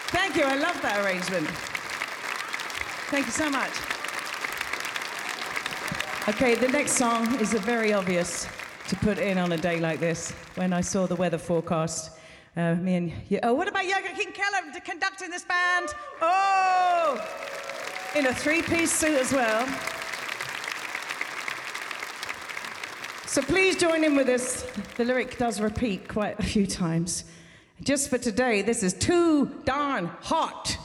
Thank you, I love that arrangement. Thank you so much. Okay, the next song is very obvious to put in on a day like this. When I saw the weather forecast, me and you, oh, what about Joachim Keller conducting this band? Oh, in a three-piece suit as well. So please join in with us. The lyric does repeat quite a few times. Just for today, this is Too Darn Hot.